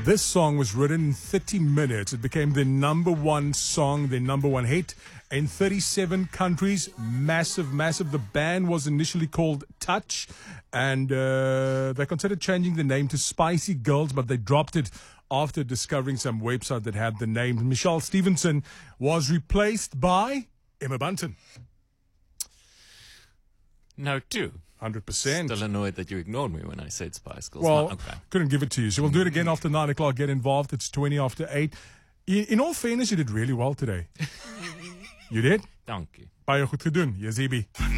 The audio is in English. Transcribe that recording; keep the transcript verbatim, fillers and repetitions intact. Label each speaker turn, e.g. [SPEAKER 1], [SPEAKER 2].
[SPEAKER 1] This song was written in thirty minutes. It became their number one song, their number one hit in thirty-seven countries. Massive, massive. The band was initially called Touch, and uh, they considered changing the name to Spicy Girls, but they dropped it after discovering some website that had the name. Michelle Stevenson was replaced by Emma Bunton.
[SPEAKER 2] No, two.
[SPEAKER 1] one hundred percent.
[SPEAKER 2] Still annoyed that you ignored me when I said Spice Girls.
[SPEAKER 1] Well,
[SPEAKER 2] No, okay.
[SPEAKER 1] couldn't give it to you. So we'll do it again after nine o'clock. Get involved. It's twenty after eight. In, in all fairness, you did really well today. You did?
[SPEAKER 2] Dank you.
[SPEAKER 1] Baie goed gedoen, Yazibi.